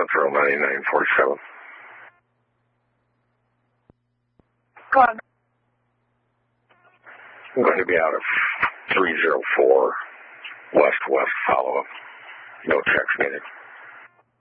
Central 9947. Go on. I'm going to be out of 304 West follow-up. No checks needed.